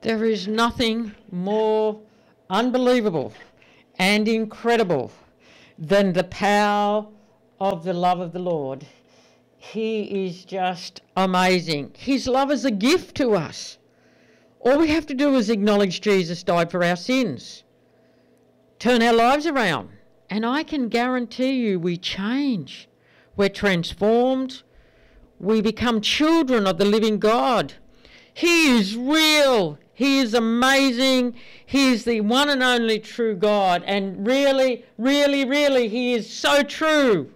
There is nothing more unbelievable and incredible than the power of the love of the Lord. He is just amazing. His love is a gift to us. All we have to do is acknowledge Jesus died for our sins, turn our lives around, and I can guarantee you we change. We're transformed. We become children of the living God. He is real. He is amazing. He is the one and only true God. And really, really, really, he is so true.